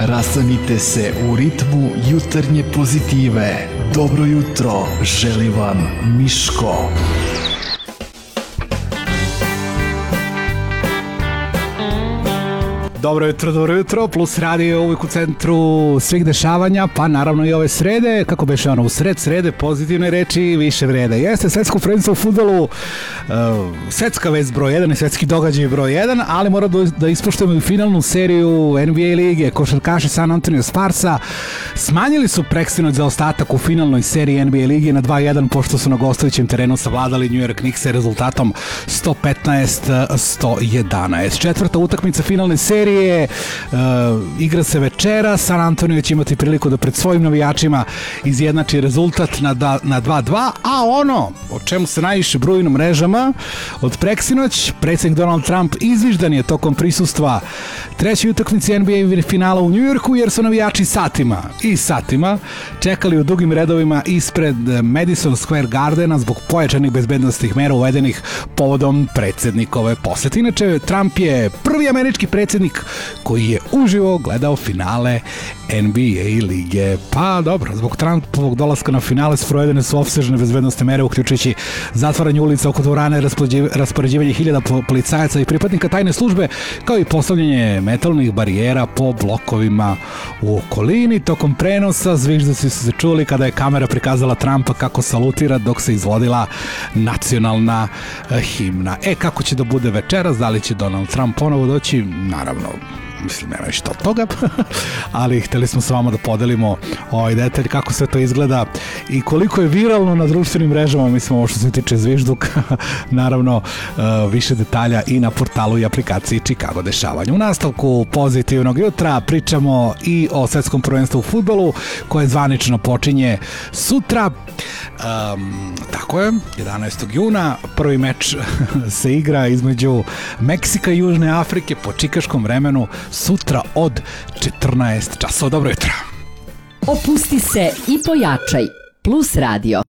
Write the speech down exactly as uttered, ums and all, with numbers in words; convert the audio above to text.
Rasanite se u ritmu jutarnje pozitive. Dobro jutro, želi vam Miško. Dobro jutro, dobro jutro, Plus radio uvijek u centru svih dešavanja, pa naravno i ove srede, kako beše ono, u sred srede, pozitivne reči, više vrede. Jeste svetsko prvenstvo u fudbalu, uh, svetska vest broj jedan i svetski događaj broj jedan, ali mora da, da ispoštujemo i finalnu seriju N B A lige. Košarkaši San Antonio Sparsa smanjili su preksinoć za ostatak u finalnoj seriji N B A lige na dva jedan, pošto su na gostujućem terenu savladali New York Knicks rezultatom sto petnaest sto jedanaest. Četvrta utakmica finalne serije je, uh, igra se večera. San Antonio će imati priliku da pred svojim navijačima izjednači rezultat na, da, na dva dva, a ono o čemu se najviše bruji na mrežama od preksinoć, predsjednik Donald Trump izviždan je tokom prisustva trećoj utakmici N B A finala u New Yorku, jer su navijači satima i satima čekali u dugim redovima ispred Madison Square Gardena zbog pojačanih bezbednostnih mera uvedenih povodom predsjednikove posete. Inače, Trump je prvi američki predsjednik koji je uživo gledao finale N B A lige. Pa dobro, zbog Trumpovog dolaska na finale sprovedene su opsežne bezbednostne mere, uključujući zatvaranje ulica oko dvorane, raspoređivanje hiljada policajaca i pripadnika tajne službe, kao i postavljanje metalnih barijera po blokovima u okolini. Tokom prenosa zviždaci su se čuli kada je kamera prikazala Trumpa kako salutira dok se izvodila nacionalna himna. E, kako će da bude večeras, da li će Donald Trump ponovo doći? Naravno, mislim, nema što od toga, ali hteli smo sa vama da podelimo ovaj detalj kako sve to izgleda i koliko je viralno na društvenim mrežama, mislim, ovo što se tiče zvižduka, naravno više detalja i na portalu i aplikaciji Chicago dešavanja. U nastavku pozitivnog jutra pričamo i o svetskom prvenstvu u fudbalu koje zvanično počinje sutra. Um, tako je, jedanaestog juna prvi meč se igra između Meksika i Južne Afrike po čikaškom vremenu sutra od četrnaest časova. Dobro jutro. Opusti se i pojačaj. Plus radio.